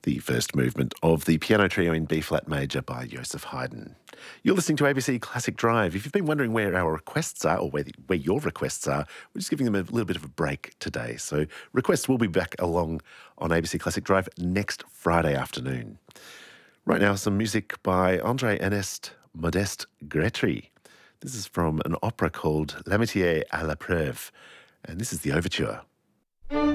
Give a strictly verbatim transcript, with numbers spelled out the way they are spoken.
The first movement of the piano trio in B-flat major by Joseph Haydn. You're listening to A B C Classic Drive. If you've been wondering where our requests are, or where, the, where your requests are, we're just giving them a little bit of a break today. So requests will be back along on A B C Classic Drive next Friday afternoon. Right now, some music by André Ernest Modeste Grétry. This is from an opera called L'amitié à l'épreuve, and this is the overture.